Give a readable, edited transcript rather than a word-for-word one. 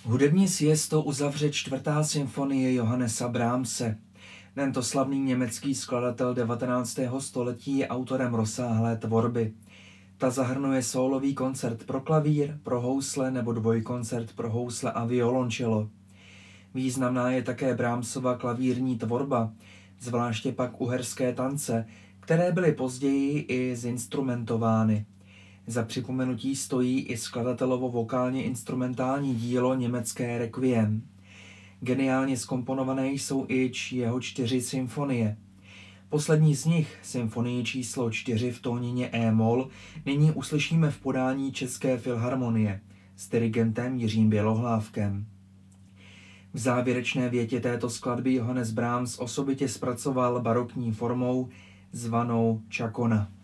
Hudební siesto uzavře čtvrtá symfonie Johannesa Brahmse. Tento slavný německý skladatel 19. století je autorem rozsáhlé tvorby. Ta zahrnuje sólový koncert pro klavír, pro housle nebo dvojkoncert pro housle a violoncello. Významná je také Brahmsova klavírní tvorba, zvláště pak uherské tance, které byly později i zinstrumentovány. Za připomenutí stojí i skladatelovo vokálně instrumentální dílo Německé requiem. Geniálně zkomponované jsou i jeho 4 symfonie. Poslední z nich, symfonii číslo 4 v tónině e-moll, nyní uslyšíme v podání České filharmonie s dirigentem Jiřím Bělohlávkem. V závěrečné větě této skladby Johannes Brahms osobitě zpracoval barokní formou zvanou čakona.